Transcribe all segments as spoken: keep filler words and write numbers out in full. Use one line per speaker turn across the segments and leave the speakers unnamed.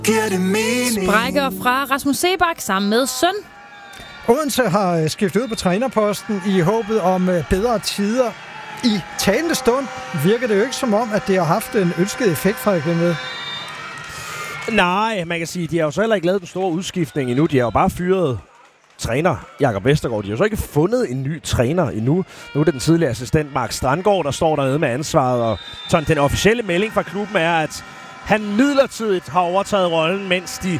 Giver det mening?
Sprækker fra Rasmus Seebach sammen med søn.
Odense har skiftet ud på trænerposten i håbet om bedre tider. I talende stund virker det jo ikke som om, at det har haft en ønsket effekt, Frederik Lindved.
Nej, man kan sige, de har jo så heller ikke lavet den store udskiftning endnu. De har jo bare fyret træner Jakob Vestergaard. De har jo så ikke fundet en ny træner endnu. Nu er det den tidligere assistent Mark Strandgaard, der står dernede med ansvaret. Og sådan, den officielle melding fra klubben er, at han midlertidigt har overtaget rollen, mens de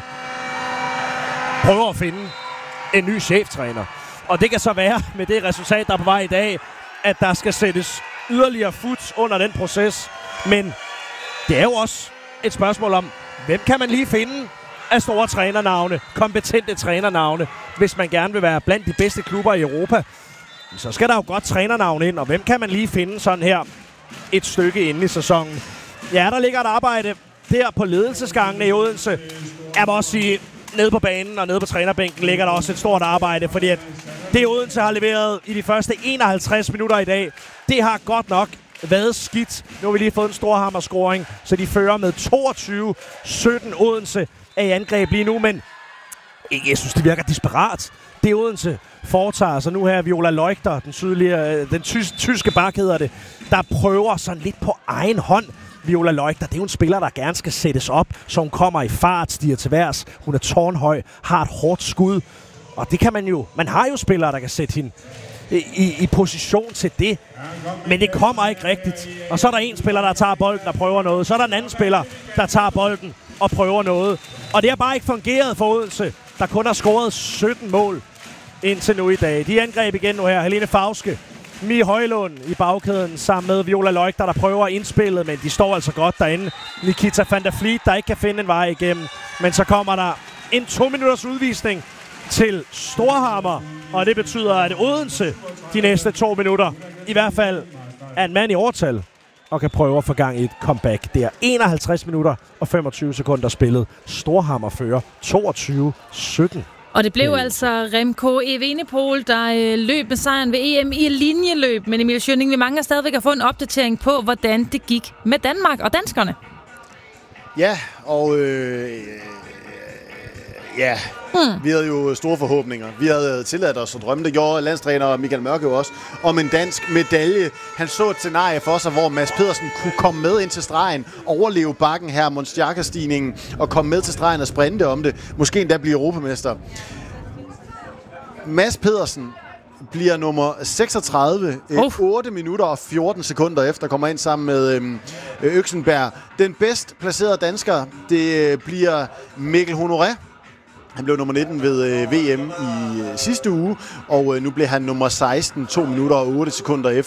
prøver at finde en ny cheftræner. Og det kan så være med det resultat, der er på vej i dag, at der skal sættes yderligere fut under den proces. Men det er jo også et spørgsmål om, hvem kan man lige finde af store trænernavne, kompetente trænernavne, hvis man gerne vil være blandt de bedste klubber i Europa. Så skal der jo godt trænernavn ind, og hvem kan man lige finde sådan her et stykke inde i sæsonen? Ja, der ligger et arbejde der på ledelsesgangene i Odense. Jeg må også sige, nede på banen og nede på trænerbænken ligger der også et stort arbejde, fordi at det Odense har leveret i de første enoghalvtreds minutter i dag, det har godt nok været skidt. Nu har vi lige fået en stor hammerscoring, så de fører med toogtyve sytten. Odense er i angreb lige nu, men jeg synes, det virker desperat. Det Odense foretager sig nu her, Viola Leuchter, den, sydlige, den tys- tyske bak hedder det, der prøver sådan lidt på egen hånd. Viola Leuchter, det er jo en spiller, der gerne skal sættes op, så hun kommer i fart, stiger til værs. Hun er tårnhøj, har et hårdt skud, og det kan man jo. Man har jo spillere, der kan sætte hende i, i position til det, men det kommer ikke rigtigt. Og så er der en spiller, der tager bolden og prøver noget. Så er der en anden spiller, der tager bolden og prøver noget. Og det har bare ikke fungeret for Odense, der kun har scoret sytten mål indtil nu i dag. De angreb igen nu her. Helene Fauske, Mie Højlund i bagkæden sammen med Viola Leuchter, der prøver indspillet, men de står altså godt derinde. Nikita van der Vliet, der ikke kan finde en vej igennem. Men så kommer der en to minutters udvisning til Storhamar, og det betyder, at Odense de næste to minutter i hvert fald er en mand i overtal og kan prøve at få gang i et comeback. Det er enoghalvtreds minutter og femogtyve sekunder spillet. Storhamar fører toogtyve sytten.
Og det blev øh. altså Remco Evenepoel, der øh, løb med sejren ved E M i linjeløb. Men Emil Schønning, vi mangler stadigvæk at få en opdatering på, hvordan det gik med Danmark og danskerne.
Ja, og øh, ja, hmm. vi havde jo store forhåbninger. Vi havde tilladt os at drømme. Det gjorde landstræner Michael Mørke jo også, om en dansk medalje. Han så et scenarie for sig, hvor Mads Pedersen kunne komme med ind til stregen, overleve bakken her, Mons-Jacka-stigningen, og komme med til stregen og sprinte om det. Måske endda blive europamester. Mads Pedersen bliver nummer seksogtredive, uh. otte minutter og fjorten sekunder efter, kommer ind sammen med øhm, Øksenberg. Den bedst placerede dansker, det bliver Mikkel Honoré. Han blev nummer nitten ved øh, V M i øh, sidste uge, og øh, nu blev han nummer seksten, to minutter og otte sekunder efter.